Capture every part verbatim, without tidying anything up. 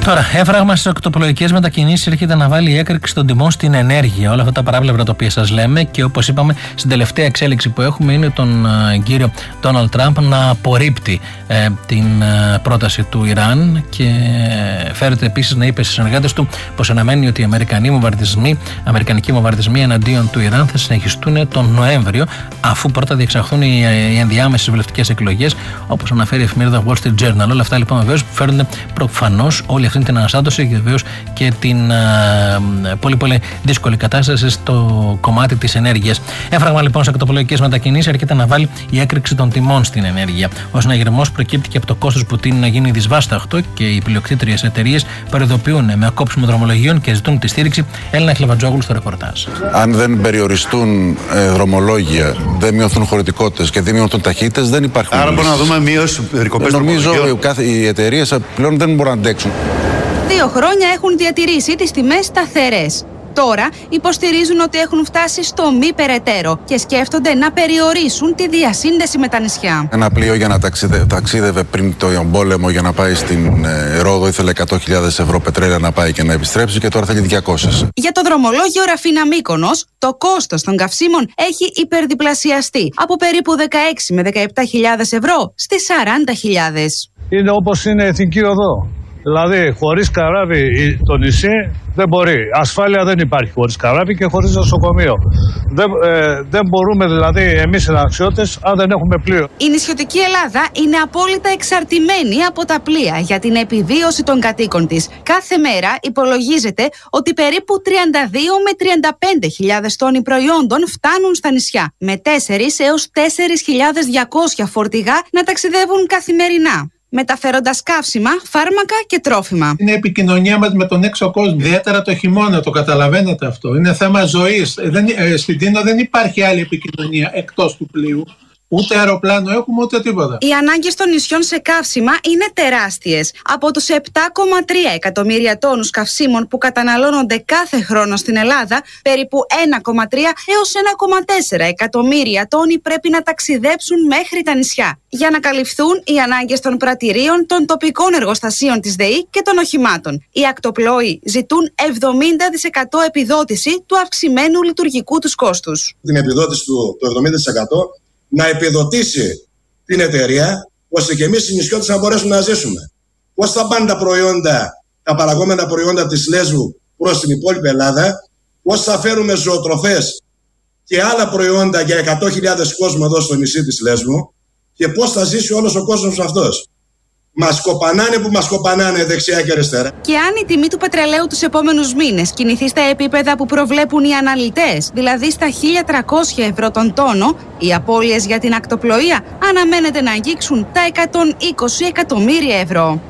Τώρα, έφραγμα στις ακτοπλοϊκές μετακινήσεις έρχεται να βάλει η έκρηξη των τιμών στην ενέργεια. Όλα αυτά τα παράπλευρα τα οποία σας λέμε, και όπως είπαμε, στην τελευταία εξέλιξη που έχουμε είναι τον uh, κύριο Ντόναλντ Τραμπ να απορρίπτει ε, την uh, πρόταση του Ιράν, και φέρεται επίσης να είπε στους συνεργάτες του πως αναμένει ότι οι Αμερικανοί βομβαρδισμοί, αμερικανικοί βομβαρδισμοί εναντίον του Ιράν θα συνεχιστούν τον Νοέμβριο, αφού πρώτα διεξαχθούν οι, οι ενδιάμεσες βουλευτικές εκλογές, όπως αναφέρει η εφημερίδα Wall Street Journal. Όλα αυτά λοιπόν βεβαίως φέρνουν προφανώς όλη αυτή την αναστάτωση και βεβαίως και την α, πολύ πολύ δύσκολη κατάσταση στο κομμάτι της ενέργειας. Έφραγμα λοιπόν σε ακτοπλοϊκές μετακινήσεις έρχεται να βάλει η έκρηξη των τιμών στην ενέργεια. Ο συναγερμός προκύπτει και από το κόστος που τείνει να γίνει δυσβάσταχτο, και οι πλειοκτήτριες εταιρείες προειδοποιούν με ακόψιμο δρομολογίων και ζητούν τη στήριξη. Έλληνα Χλεβατζόγλου στο ρεπορτάζ. Αν δεν περιοριστούν ε, δρομολόγια, δεν μειωθούν χωρητικότητες και δεν μειωθούν ταχύτητες, δεν υπάρχουν. Άρα μπορούμε να δούμε μείωση περικοπές. Νομίζω οι, οι εταιρείες πλέον δεν μπορούν να αντέξουν. Δύο χρόνια έχουν διατηρήσει τις τιμές σταθερές. Τώρα υποστηρίζουν ότι έχουν φτάσει στο μη περαιτέρω και σκέφτονται να περιορίσουν τη διασύνδεση με τα νησιά. Ένα πλοίο για να ταξιδε... ταξίδευε πριν τον πόλεμο για να πάει στην ε, Ρόδο ήθελε εκατό χιλιάδες ευρώ πετρέλαια να πάει και να επιστρέψει, και τώρα θέλει διακόσιες. Για το δρομολόγιο Ραφίνα Μύκονος, το κόστος των καυσίμων έχει υπερδιπλασιαστεί από περίπου δεκαέξι με δεκαεπτά χιλιάδες ευρώ στις σαράντα χιλιάδες. Είναι όπως είναι εθνική οδό. Δηλαδή, χωρίς καράβι το νησί δεν μπορεί. Ασφάλεια δεν υπάρχει χωρίς καράβι και χωρίς νοσοκομείο. Δεν, ε, δεν μπορούμε δηλαδή εμείς οι αναξιώτες αν δεν έχουμε πλοίο. Η νησιωτική Ελλάδα είναι απόλυτα εξαρτημένη από τα πλοία για την επιβίωση των κατοίκων της. Κάθε μέρα υπολογίζεται ότι περίπου τριάντα δύο με τριάντα πέντε χιλιάδες τόνοι προϊόντων φτάνουν στα νησιά, με τέσσερις έως τέσσερις χιλιάδες διακόσια φορτηγά να ταξιδεύουν καθημερινά, μεταφέροντας καύσιμα, φάρμακα και τρόφιμα. Είναι η επικοινωνία μας με τον έξω κόσμο. Ιδιαίτερα το χειμώνα, το καταλαβαίνετε αυτό. Είναι θέμα ζωής. Δεν, ε, στην Τίνο δεν υπάρχει άλλη επικοινωνία εκτός του πλοίου. Ούτε αεροπλάνο έχουμε, ούτε τίποτα. Οι ανάγκες των νησιών σε καύσιμα είναι τεράστιες. Από τους επτά κόμμα τρία εκατομμύρια τόνους καυσίμων που καταναλώνονται κάθε χρόνο στην Ελλάδα, περίπου ένα κόμμα τρία έως ένα κόμμα τέσσερα εκατομμύρια τόνοι πρέπει να ταξιδέψουν μέχρι τα νησιά για να καλυφθούν οι ανάγκες των πρατηρίων, των τοπικών εργοστασίων της ΔΕΗ και των οχημάτων. Οι ακτοπλόοι ζητούν εβδομήντα τοις εκατό επιδότηση του αυξημένου λειτουργικού τους κόστους. Την επιδότηση του το εβδομήντα τοις εκατό να επιδοτήσει την εταιρεία, ώστε και εμείς οι νησιώτες να μπορέσουμε να ζήσουμε. Πώς θα πάνε τα προϊόντα, τα παραγόμενα προϊόντα της Λέσβου προς την υπόλοιπη Ελλάδα, πώς θα φέρουμε ζωοτροφές και άλλα προϊόντα για εκατό χιλιάδες κόσμο εδώ στο νησί της Λέσβου, και πώς θα ζήσει όλος ο κόσμος αυτός. Μας κοπανάνε που μας κοπανάνε δεξιά και αριστερά. Και αν η τιμή του πετρελαίου τους επόμενους μήνες κινηθεί στα επίπεδα που προβλέπουν οι αναλυτές, δηλαδή στα χίλια τριακόσια ευρώ τον τόνο, οι απώλειες για την ακτοπλοεία αναμένεται να αγγίξουν τα εκατόν είκοσι εκατομμύρια ευρώ.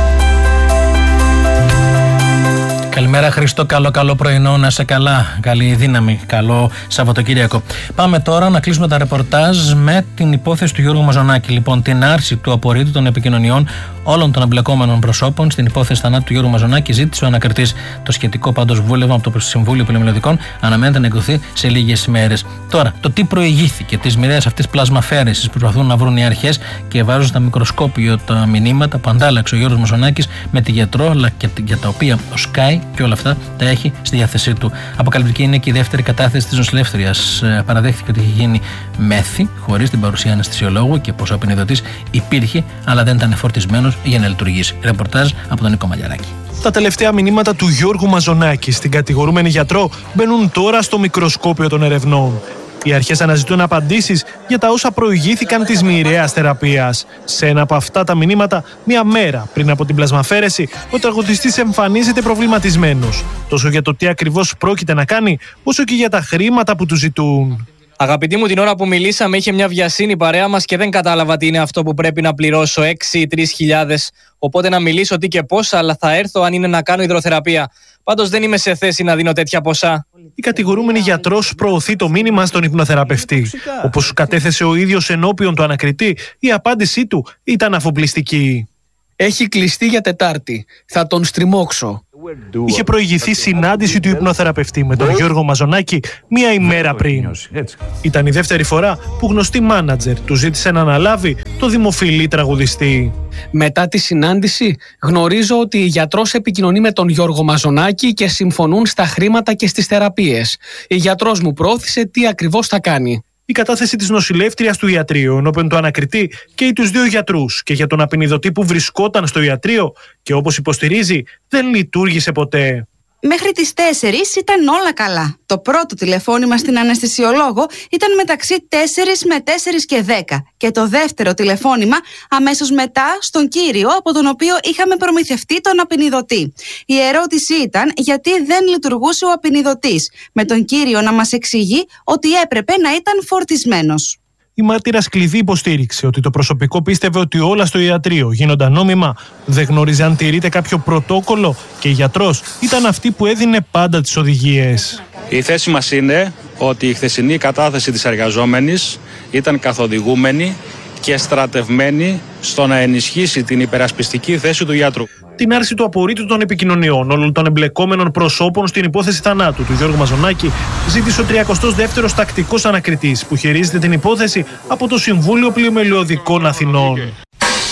Καλημέρα Χριστό, καλό καλό πρωινό, να είσαι καλά, καλή δύναμη, καλό Σαββατοκύριακο. Πάμε τώρα να κλείσουμε τα ρεπορτάζ με την υπόθεση του Γιώργου Μαζονάκη. Λοιπόν, την άρση του απορρίτου των επικοινωνιών όλων των εμπλεκόμενων προσώπων στην υπόθεση θανάτου του Γιώργου Μαζονάκη ζήτησε ο ανακριτής. Το σχετικό πάντως βούλευμα από το Συμβούλιο Πολυμελωδικών αναμένεται να εκδοθεί σε λίγες ημέρες. Τώρα, το τι προηγήθηκε τις μοιραίες αυτής πλασμαφέρεσης που προσπαθούν να βρουν οι αρχές και βάζουν στα μικροσκόπιο τα μηνύματα που αντάλλαξε ο Γιώργος Μαζονάκης με τη γιατρό, αλλά και για τα οποία ο Sky και όλα αυτά τα έχει στη διάθεσή του. Αποκαλυπτική είναι και η δεύτερη κατάθεση της νοσηλεύτριας. Παραδέχθηκε ότι είχε γίνει μέθη χωρίς την παρουσία αναισθησιολόγου και πως ο απεινιδωτής υπήρχε, αλλά δεν ήταν φορτισμένος για να λειτουργήσει. Ρεπορτάζ από τον Νίκο Μαλιαράκη. Τα τελευταία μηνύματα του Γιώργου Μαζονάκη στην κατηγορούμενη γιατρό μπαίνουν τώρα στο μικροσκόπιο των ερευνών. Οι αρχές αναζητούν απαντήσεις για τα όσα προηγήθηκαν της μοιραίας θεραπείας. Σε ένα από αυτά τα μηνύματα, μία μέρα πριν από την πλασμαφέρεση, ο τραγουδιστής εμφανίζεται προβληματισμένος. Τόσο για το τι ακριβώς πρόκειται να κάνει, όσο και για τα χρήματα που του ζητούν. Αγαπητοί μου, την ώρα που μιλήσαμε είχε μια βιασύνη παρέα μας και δεν κατάλαβα τι είναι αυτό που πρέπει να πληρώσω, έξι ή τρεις χιλιάδες. Οπότε να μιλήσω τι και πόσα, αλλά θα έρθω αν είναι να κάνω υδροθεραπεία. Πάντως δεν είμαι σε θέση να δίνω τέτοια ποσά. Η κατηγορούμενη γιατρός προωθεί το μήνυμα στον υπνοθεραπευτή. Όπως κατέθεσε ο ίδιος ενώπιον του ανακριτή, η απάντησή του ήταν αφοπλιστική. Έχει κλειστεί για Τετάρτη. Θα τον στριμώξω. Είχε προηγηθεί συνάντηση του υπνοθεραπευτή με τον Γιώργο Μαζονάκη μία ημέρα πριν. Ήταν η δεύτερη φορά που γνωστή μάνατζερ του ζήτησε να αναλάβει το δημοφιλή τραγουδιστή. Μετά τη συνάντηση γνωρίζω ότι η γιατρός επικοινωνεί με τον Γιώργο Μαζονάκη και συμφωνούν στα χρήματα και στις θεραπείες. Η γιατρός μου προώθησε τι ακριβώς θα κάνει. Η κατάθεση της νοσηλεύτριας του ιατρείου ενώπιον του ανακριτή καίει τους δύο γιατρούς και για τον απεινιδωτή που βρισκόταν στο ιατρείο και όπως υποστηρίζει δεν λειτουργήσε ποτέ. Μέχρι τις τέσσερις ήταν όλα καλά. Το πρώτο τηλεφώνημα στην αναισθησιολόγο ήταν μεταξύ τέσσερις με τέσσερις και δέκα και το δεύτερο τηλεφώνημα αμέσως μετά στον κύριο από τον οποίο είχαμε προμηθευτεί τον απεινιδωτή. Η ερώτηση ήταν γιατί δεν λειτουργούσε ο απεινιδωτής, με τον κύριο να μας εξηγεί ότι έπρεπε να ήταν φορτισμένος. Η μάρτυρας κλειδί υποστήριξε ότι το προσωπικό πίστευε ότι όλα στο ιατρείο γίνονταν νόμιμα, δεν γνώριζε αν τηρείται κάποιο πρωτόκολλο και η γιατρός ήταν αυτή που έδινε πάντα τις οδηγίες. Η θέση μας είναι ότι η χθεσινή κατάθεση της εργαζόμενης ήταν καθοδηγούμενη και στρατευμένη στο να ενισχύσει την υπερασπιστική θέση του γιατρού. Την άρση του απορρίτου των επικοινωνιών όλων των εμπλεκόμενων προσώπων στην υπόθεση θανάτου του Γιώργου Μαζονάκη ζήτησε ο τριακοστός δεύτερος τακτικός ανακριτής που χειρίζεται την υπόθεση από το Συμβούλιο Πλημελιωδικών Αθηνών.